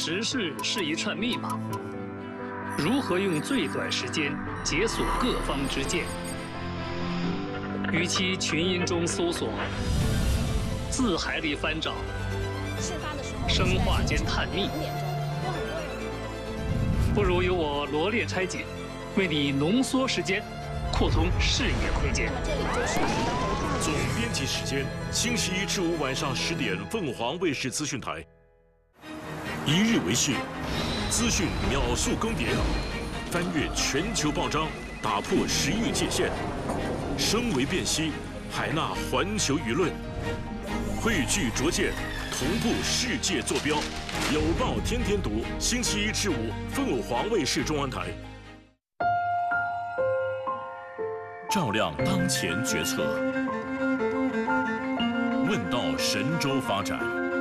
时事是一串密码，如何用最短时间解锁各方之见？与其群音中搜索，字海里翻找，生化间探秘，不如由我罗列拆解，为你浓缩时间，扩通视野空间。 总编辑时间：星期一至五晚上10点，凤凰卫视资讯台。一日为市，资讯秒速更迭，翻越全球报章，打破时域界限，声为辨析，海纳环球舆论，汇聚拙见，同步世界坐标。有报天天读，星期一至五，凤凰卫视中文台。照亮当前决策，问道神州发展。